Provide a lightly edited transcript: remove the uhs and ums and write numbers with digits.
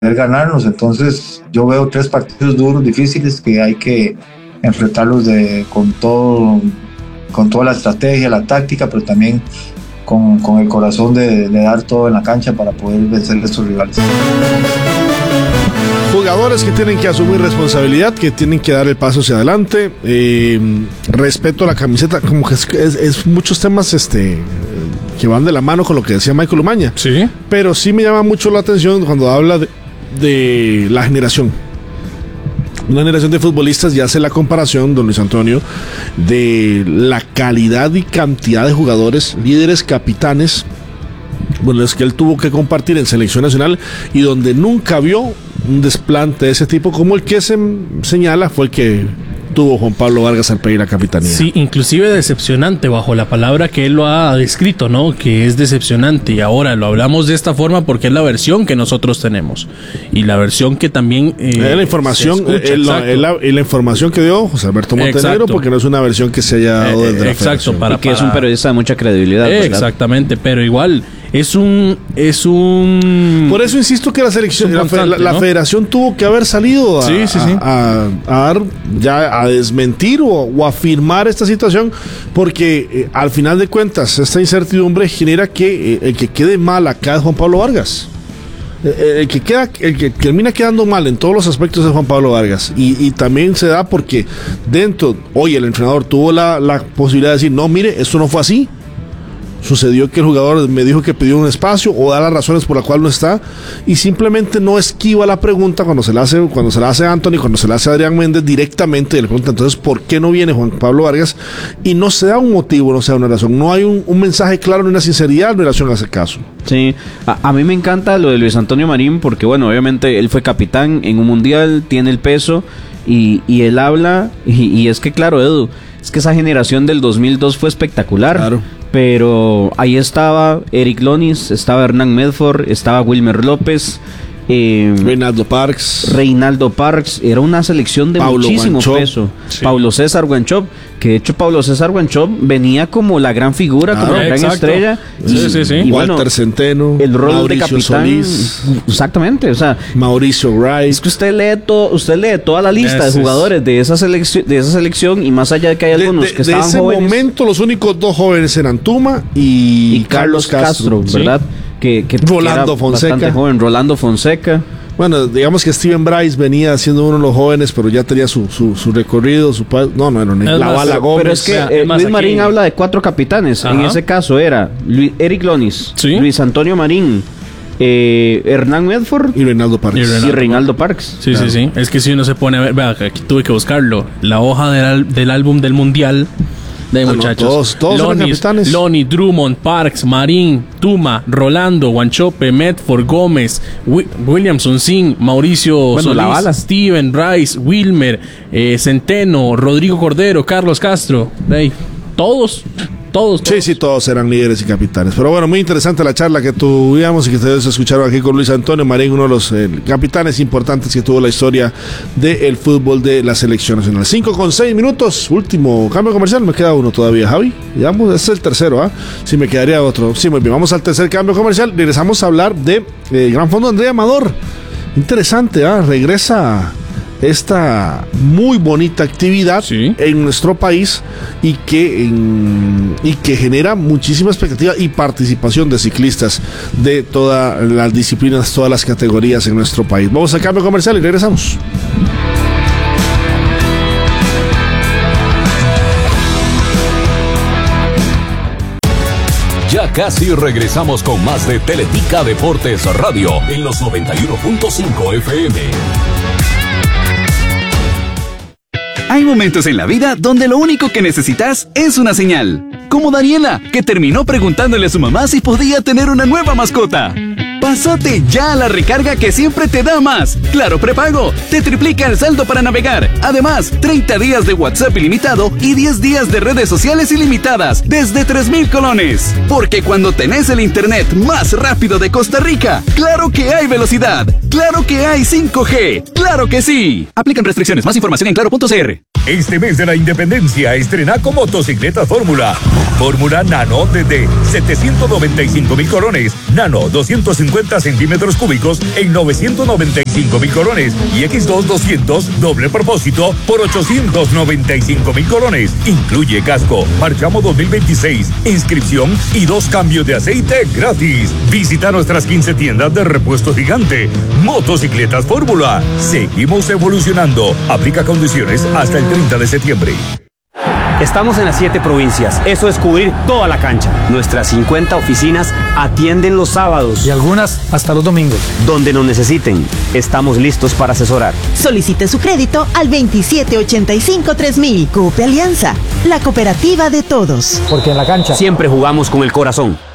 ganarnos. Entonces yo veo 3 partidos duros, difíciles, que hay que enfrentarlos con toda la estrategia, la táctica, pero también con el corazón de dar todo en la cancha para poder vencer a estos rivales. Jugadores que tienen que asumir responsabilidad, que tienen que dar el paso hacia adelante. Respeto a la camiseta, como que es muchos temas que van de la mano con lo que decía Michael Umaña. Sí. Pero sí me llama mucho la atención cuando habla de la generación. Una generación de futbolistas, ya hace la comparación, don Luis Antonio, de la calidad y cantidad de jugadores, líderes, capitanes, bueno, es que él tuvo que compartir en selección nacional y donde nunca vio un desplante de ese tipo como el que se señala fue el que tuvo Juan Pablo Vargas al pedir la capitanía. Sí, inclusive decepcionante bajo la palabra que él lo ha descrito, ¿no? Que es decepcionante, y ahora lo hablamos de esta forma porque es la versión que nosotros tenemos y la versión que también la información la información que dio José Alberto Montenegro, exacto, porque no es una versión que se haya dado desde la exacto, federación. Que es un periodista de mucha credibilidad. Exactamente, pero igual es un por eso insisto que la selección la federación tuvo que haber salido a dar ya a desmentir o afirmar esta situación, porque al final de cuentas esta incertidumbre genera que el que quede mal acá es Juan Pablo Vargas. El que termina quedando mal en todos los aspectos de Juan Pablo Vargas, y también se da porque hoy el entrenador tuvo la posibilidad de decir, no, mire, esto no fue así. Sucedió que el jugador me dijo que pidió un espacio o da las razones por las cuales no está, y simplemente no esquiva la pregunta cuando se la hace Anthony, cuando se la hace Adrián Méndez directamente, y le pregunta entonces ¿por qué no viene Juan Pablo Vargas? Y no se da un motivo, no se da una razón, no hay un mensaje claro ni una sinceridad en relación a ese caso. Sí, a mí me encanta lo de Luis Antonio Marín porque bueno, obviamente él fue capitán en un mundial, tiene el peso y él habla y es que claro, Edu, es que esa generación del 2002 fue espectacular. Claro. Pero ahí estaba Eric Lonis, estaba Hernán Medford, estaba Wilmer López, Reinaldo Parks, era una selección de Paulo muchísimo Guanchop, peso. Sí. Paulo César Guanchop, que de hecho Paulo César Guanchop venía como la gran figura, como la gran estrella. Sí. Y Walter bueno, Centeno, el rol Mauricio de capitán. Solís, exactamente, o sea, Mauricio Wright. Es que usted lee toda la lista de jugadores de esa selección y más allá de que hay algunos que estaban jóvenes. En ese momento los únicos 2 jóvenes eran Tuma y Carlos Castro, ¿verdad? Que Rolando Fonseca. Bastante joven, Rolando Fonseca. Bueno, digamos que Steven Bryce venía siendo uno de los jóvenes, pero ya tenía su recorrido, no era la Bala Gómez. Pero es que Luis Marín habla de 4 capitanes. Ajá. En ese caso era Eric Lonis, ¿sí? Luis Antonio Marín, Hernán Medford y Reinaldo Parks. Sí, claro. Sí. Es que si uno se pone a ver, vea, aquí tuve que buscarlo. La hoja del álbum del Mundial de muchachos. Todos Lonnie, Drummond, Parks, Marín, Tuma, Rolando, Guanchope, Medford, Gómez, Williamson, Sin, Mauricio Solís, Steven, Rice, Wilmer, Centeno, Rodrigo Cordero, Carlos Castro. Todos. Sí, todos eran líderes y capitanes. Pero bueno, muy interesante la charla que tuvimos y que ustedes escucharon aquí con Luis Antonio Marín, uno de los capitanes importantes que tuvo la historia del fútbol de la selección nacional. 5:06, último cambio comercial, me queda uno todavía, Javi. Digamos, este es el tercero, si me quedaría otro. Sí, muy bien, vamos al tercer cambio comercial. Regresamos a hablar de Gran Fondo André Amador. Interesante, regresa esta muy bonita actividad en nuestro país y que genera muchísima expectativa y participación de ciclistas de todas las disciplinas, todas las categorías en nuestro país. Vamos al cambio comercial y regresamos. Ya casi regresamos con más de Teletica Deportes Radio en los 91.5 FM. Hay momentos en la vida donde lo único que necesitas es una señal. Como Daniela, que terminó preguntándole a su mamá si podía tener una nueva mascota. Pásate ya a la recarga que siempre te da más. Claro Prepago, te triplica el saldo para navegar. Además, 30 días de WhatsApp ilimitado y 10 días de redes sociales ilimitadas desde 3,000 colones. Porque cuando tenés el internet más rápido de Costa Rica, claro que hay velocidad. Claro que hay 5G. Claro que sí. Aplican restricciones. Más información en claro.cr. Este mes de la Independencia estrena con motocicleta Fórmula Nano desde 795,000 colones, Nano 250 50 centímetros cúbicos en 995.000 colones y X2 200 doble propósito por 895.000 colones. Incluye casco, marchamo 2026, inscripción y 2 cambios de aceite gratis. Visita nuestras 15 tiendas de Repuesto Gigante. Motocicletas Fórmula. Seguimos evolucionando. Aplica condiciones hasta el 30 de septiembre. Estamos en las 7 provincias, eso es cubrir toda la cancha. Nuestras 50 oficinas atienden los sábados. Y algunas hasta los domingos. Donde nos necesiten, estamos listos para asesorar. Solicite su crédito al 2785-3000. Coop Alianza, la cooperativa de todos. Porque en la cancha siempre jugamos con el corazón.